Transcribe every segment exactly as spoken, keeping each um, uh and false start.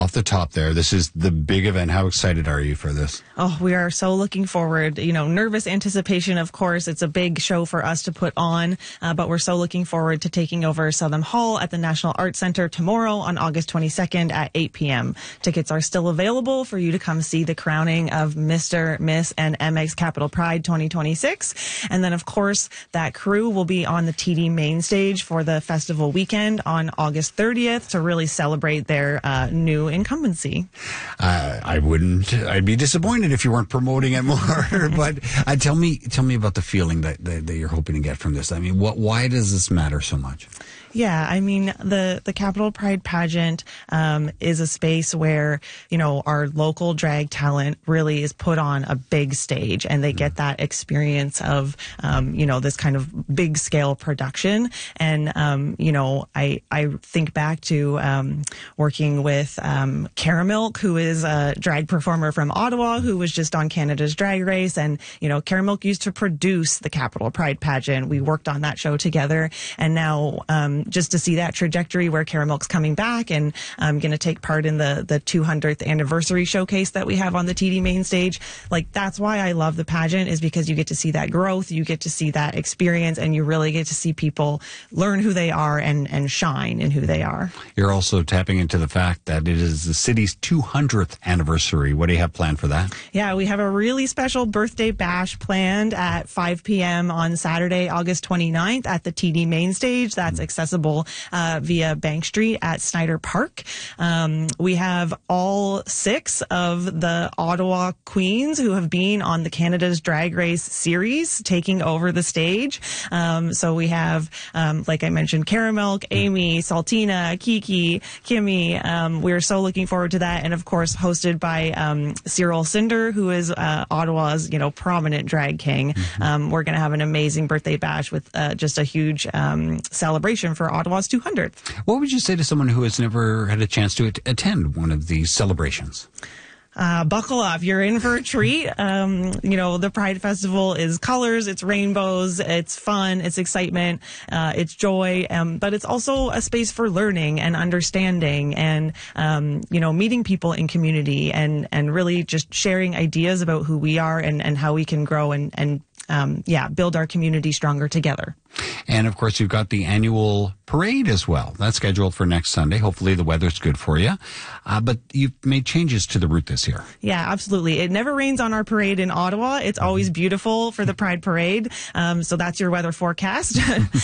Off the top there, this is the big event. How excited are you for this? Oh, we are so looking forward. You know, nervous anticipation, of course. It's a big show for us to put on, uh, but we're so looking forward to taking over Southern Hall at the National Arts Center tomorrow on August twenty-second at eight p.m. Tickets are still available for you to come see the crowning of Mister, Miss, and M X Capital Pride twenty twenty-six. And then, of course, that crew will be on the T D main stage for the festival weekend on August thirtieth to really celebrate their uh, new incumbency. Uh, I wouldn't. I'd be disappointed if you weren't promoting it more. But uh, tell me, tell me about the feeling that, that that you're hoping to get from this. I mean, what? Why does this matter so much? Yeah, I mean, the, the Capital Pride pageant um, is a space where, you know, our local drag talent really is put on a big stage and they get that experience of, um, you know, this kind of big scale production. And, um, you know, I, I think back to um, working with um, Caramilk, who is a drag performer from Ottawa, who was just on Canada's Drag Race. And, you know, Caramilk used to produce the Capital Pride pageant. We worked on that show together. And now, um, just to see that trajectory where Caramilk's coming back and I'm going to take part in the, the two hundredth anniversary showcase that we have on the T D main stage. Like, that's why I love the pageant, is because you get to see that growth, you get to see that experience, and you really get to see people learn who they are and, and shine in who they are. You're also tapping into the fact that it is the city's two hundredth anniversary. What do you have planned for that? Yeah, we have a really special birthday bash planned at five p.m. on Saturday, August twenty-ninth at the T D main stage. That's mm-hmm. accessible Uh, via Bank Street at Snyder Park. Um, we have all six of the Ottawa queens who have been on the Canada's Drag Race series taking over the stage. Um, so we have, um, like I mentioned, Caramilk, Amy, Saltina, Kiki, Kimmy. Um, we're so looking forward to that. And of course, hosted by um, Cyril Cinder, who is uh, Ottawa's, you know, prominent drag king. Mm-hmm. Um, we're going to have an amazing birthday bash with uh, just a huge um, celebration for Ottawa's two hundredth. What would you say to someone who has never had a chance to attend one of these celebrations? Uh, buckle up. You're in for a treat. Um, you know, the Pride Festival is colors, it's rainbows, it's fun, it's excitement, uh, it's joy, um, but it's also a space for learning and understanding and, um, you know, meeting people in community and, and really just sharing ideas about who we are and, and how we can grow and, and um, yeah, build our community stronger together. And, of course, you've got the annual parade as well. That's scheduled for next Sunday. Hopefully the weather's good for you. Uh, but you've made changes to the route this year. Yeah, absolutely. It never rains on our parade in Ottawa. It's always beautiful for the Pride Parade. Um, so that's your weather forecast.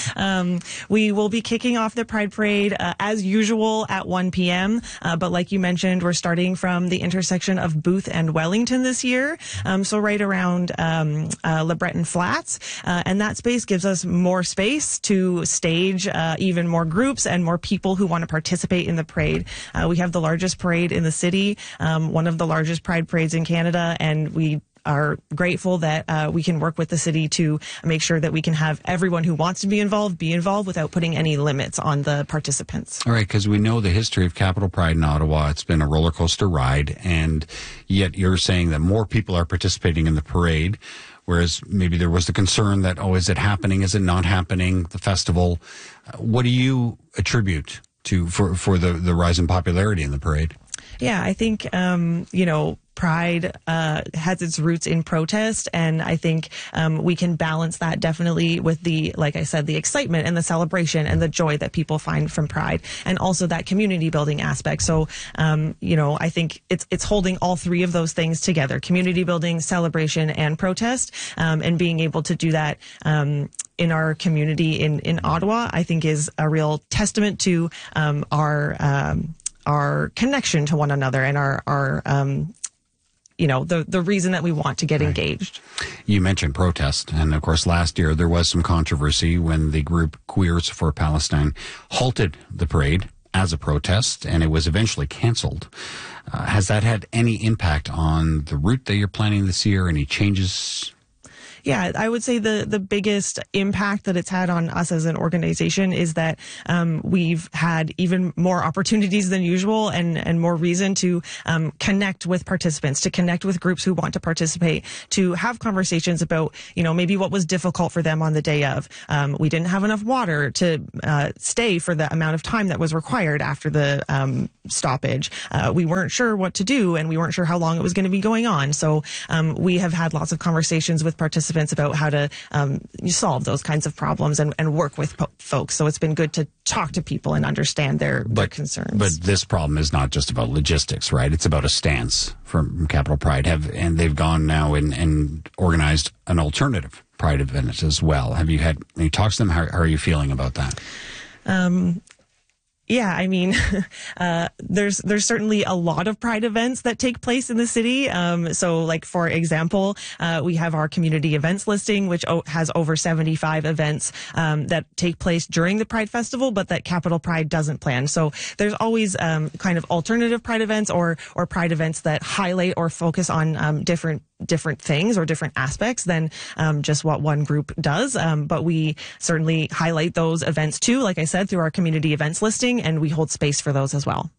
um, we will be kicking off the Pride Parade uh, as usual at one p.m. Uh, but like you mentioned, we're starting from the intersection of Booth and Wellington this year. Um, so right around um, uh, LeBreton Flats. Uh, and that space gives us more space to stage uh, even more groups and more people who want to participate in the parade. Uh, we have the largest parade in the city, um, one of the largest Pride parades in Canada, and we are grateful that uh, we can work with the city to make sure that we can have everyone who wants to be involved be involved without putting any limits on the participants. All right, because we know the history of Capital Pride in Ottawa. It's been a roller coaster ride, and yet you're saying that more people are participating in the parade, whereas maybe there was the concern that, oh, is it happening? Is it not happening? The festival. Uh, what do you attribute to for, for the, the rise in popularity in the parade? Yeah, I think, um, you know, Pride uh, has its roots in protest, and I think um, we can balance that definitely with the, like I said, the excitement and the celebration and the joy that people find from Pride, and also that community building aspect. So, um, you know, I think it's it's holding all three of those things together: community building, celebration, and protest, um, and being able to do that Um, in our community in, in Ottawa, I think is a real testament to um, our um, our connection to one another and our our um, you know, the, the reason that we want to get right. engaged. You mentioned protest. And of course, last year there was some controversy when the group Queers for Palestine halted the parade as a protest, and it was eventually canceled. Uh, has that had any impact on the route that you're planning this year? Any changes? Yeah, I would say the, the biggest impact that it's had on us as an organization is that um, we've had even more opportunities than usual and, and more reason to um, connect with participants, to connect with groups who want to participate, to have conversations about, you know, maybe what was difficult for them on the day of. Um, we didn't have enough water to uh, stay for the amount of time that was required after the um, stoppage. Uh, we weren't sure what to do, and we weren't sure how long it was going to be going on. So um, we have had lots of conversations with participants about how to um, solve those kinds of problems and, and work with po- folks. So it's been good to talk to people and understand their, but, their concerns. But this problem is not just about logistics, right? It's about a stance from Capital Pride. Have and they've gone now and, and organized an alternative Pride event as well. Have you had any talks to them? How, how are you feeling about that? Um, Yeah, I mean, uh, there's there's certainly a lot of Pride events that take place in the city. Um, so, like for example, uh, we have our community events listing, which o- has over seventy-five events um, that take place during the Pride Festival, but that Capital Pride doesn't plan. So, there's always um, kind of alternative Pride events or or Pride events that highlight or focus on um, different. different things or different aspects than um, just what one group does. Um, but we certainly highlight those events too, like I said, through our community events listing, and we hold space for those as well.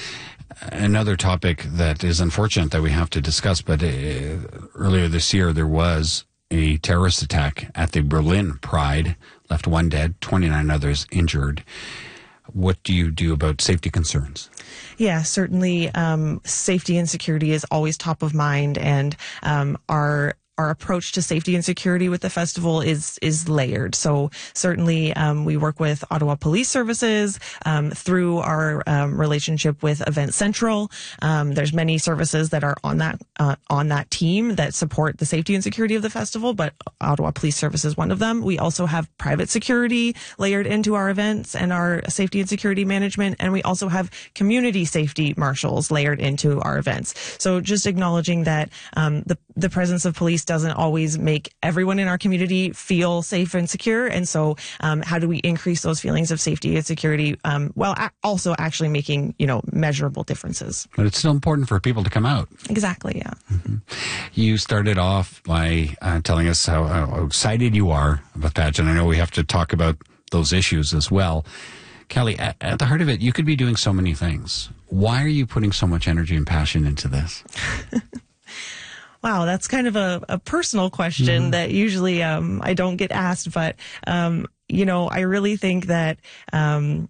Another topic that is unfortunate that we have to discuss, but uh, earlier this year there was a terrorist attack at the Berlin Pride, left one dead, twenty-nine others injured. What do you do about safety concerns? Yeah, certainly um, safety and security is always top of mind, and um, our our approach to safety and security with the festival is is layered. So certainly um, we work with Ottawa Police Services um, through our um, relationship with Event Central. Um, there's many services that are on that uh, on that team that support the safety and security of the festival, but Ottawa Police Service is one of them. We also have private security layered into our events and our safety and security management, and we also have community safety marshals layered into our events. So just acknowledging that um, the the presence of police doesn't always make everyone in our community feel safe and secure. And so um, how do we increase those feelings of safety and security um, while a- also actually making, you know, measurable differences? But it's still important for people to come out. Exactly, yeah. Mm-hmm. You started off by uh, telling us how, how excited you are about the pageant. I know we have to talk about those issues as well. Kelly, at, at the heart of it, you could be doing so many things. Why are you putting so much energy and passion into this? Wow, that's kind of a, a personal question mm-hmm. that usually um, I don't get asked. But, um, you know, I really think that um,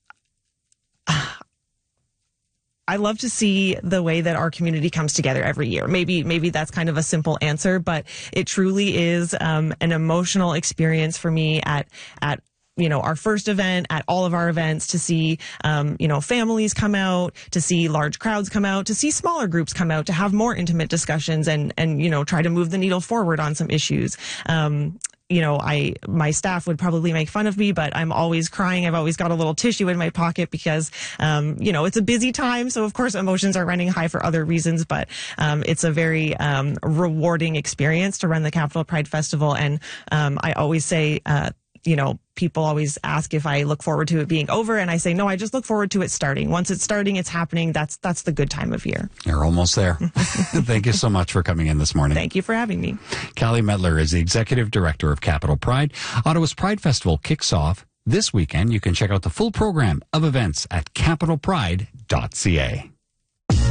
I love to see the way that our community comes together every year. Maybe maybe that's kind of a simple answer, but it truly is um, an emotional experience for me at at you know, our first event, at all of our events, to see, um, you know, families come out, to see large crowds come out, to see smaller groups come out, to have more intimate discussions and, and, you know, try to move the needle forward on some issues. Um, you know, I, my staff would probably make fun of me, but I'm always crying. I've always got a little tissue in my pocket because, um, you know, it's a busy time. So of course emotions are running high for other reasons, but, um, it's a very, um, rewarding experience to run the Capital Pride Festival. And, um, I always say, uh, you know, people always ask if I look forward to it being over, and I say, no, I just look forward to it starting. Once it's starting, it's happening. That's that's the good time of year. You're almost there. Thank you so much for coming in this morning. Thank you for having me. Callie Medler is the Executive Director of Capital Pride. Ottawa's Pride Festival kicks off this weekend. You can check out the full program of events at capital pride dot c a.